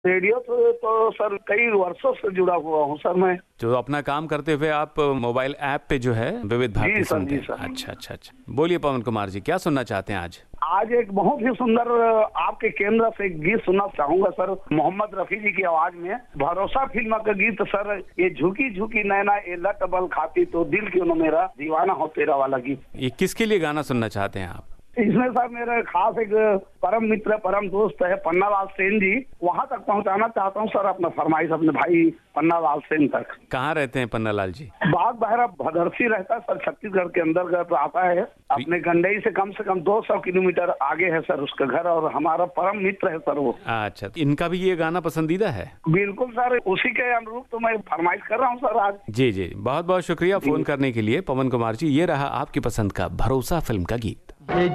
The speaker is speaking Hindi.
रेडियो तो सर कई वर्षों से जुड़ा हुआ हूँ सर मैं। तो अपना काम करते हुए आप मोबाइल ऐप पे जो है विविध भारती सुनते हैं? अच्छा अच्छा अच्छा। बोलिए पवन कुमार जी, क्या सुनना चाहते हैं आज? आज एक बहुत ही सुंदर आपके केंद्र से एक गीत सुनना चाहूंगा सर, मोहम्मद रफी जी की आवाज में। भरोसा फिल्म का गीत सर, ये झुकी झुकी नैना ये लट बल खाती तो दिल क्यों न मेरा दीवाना हो तेरा वाला गीत। ये किसके लिए गाना सुनना चाहते हैं आप? इसमें सर मेरे खास एक परम मित्र परम दोस्त है पन्नालाल सेन जी, वहां तक पहुंचाना चाहता हूं सर अपना फरमाइश अपने भाई पन्नालाल सेन तक। कहाँ रहते हैं पन्नालाल जी? बाग बहरा भदरसी रहता है सर, छत्तीसगढ़ के अंतर्गत आता है। अपने गंडई से कम 200 किलोमीटर आगे है सर उसका घर, और हमारा परम मित्र है सर वो। अच्छा, इनका भी ये गाना पसंदीदा है? बिल्कुल सर, उसी के अनुरूप तो मैं फरमाइश कर रहा हूँ सर आज। जी जी, बहुत बहुत शुक्रिया फोन करने के लिए पवन कुमार जी। ये रहा आपकी पसंद का भरोसा फिल्म का गीत।